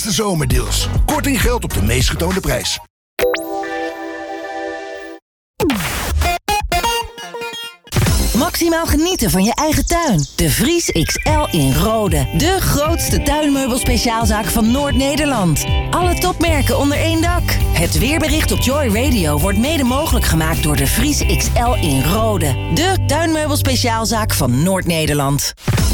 beste zomerdeals. Korting geldt op de meest getoonde prijs. Maximaal genieten van je eigen tuin. De Vries XL in Rode. De grootste tuinmeubelspeciaalzaak van Noord-Nederland. Alle topmerken onder één dak. Het weerbericht op Joy Radio wordt mede mogelijk gemaakt door de Vries XL in Rode. De tuinmeubelspeciaalzaak van Noord-Nederland.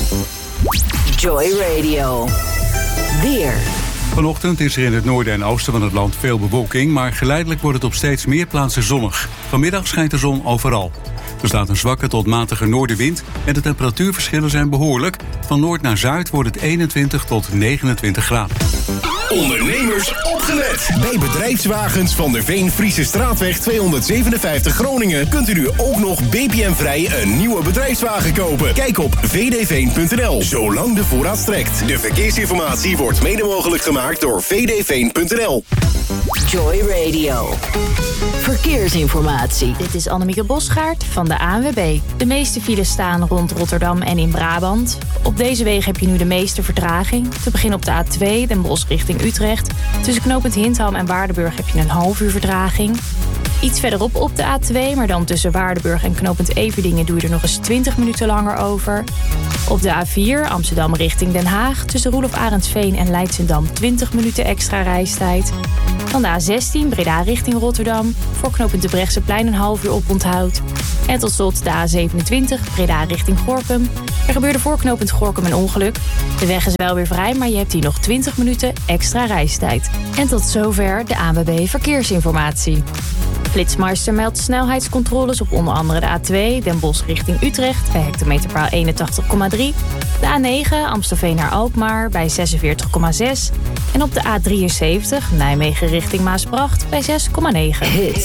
Joy Radio. Weer. Vanochtend is er in het noorden en oosten van het land veel bewolking, maar geleidelijk wordt het op steeds meer plaatsen zonnig. Vanmiddag schijnt de zon overal. Er staat een zwakke tot matige noordenwind en de temperatuurverschillen zijn behoorlijk. Van noord naar zuid wordt het 21 tot 29 graden. Ondernemers opgelet! Bij Bedrijfswagens van der Veen Friese Straatweg 257 Groningen kunt u nu ook nog BPM-vrij een nieuwe bedrijfswagen kopen. Kijk op vdveen.nl, zolang de voorraad strekt. De verkeersinformatie wordt mede mogelijk gemaakt door vdveen.nl. Joy Radio. Verkeersinformatie. Dit is Annemieke Bosgaard van de ANWB. De meeste files staan rond Rotterdam en in Brabant. Op deze wegen heb je nu de meeste vertraging. Te beginnen op de A2, Den Bosch richting Utrecht. Tussen knooppunt Hindham en Waardenburg heb je een half uur vertraging. Iets verderop op de A2, maar dan tussen Waardenburg en knooppunt Everdingen doe je er nog eens 20 minuten langer over. Op de A4, Amsterdam richting Den Haag, tussen Roelof Arendsveen en Leidschendam 20 minuten extra reistijd. Dan de A16, Breda richting Rotterdam, voor knooppunt de Brechtseplein een half uur oponthoud. En tot slot de A27, Breda richting Gorinchem. Er gebeurde voor knooppunt Gorinchem een ongeluk. De weg is wel weer vrij, maar je hebt hier nog 20 minuten extra reistijd. En tot zover de ANWB Verkeersinformatie. Flitsmeister meldt snelheidscontroles op onder andere de A2, Den Bosch richting Utrecht, bij hectometerpaal 81,3. De A9, Amstelveen naar Alkmaar, bij 46,6. En op de A73, Nijmegen richting Maasbracht, bij 6,9.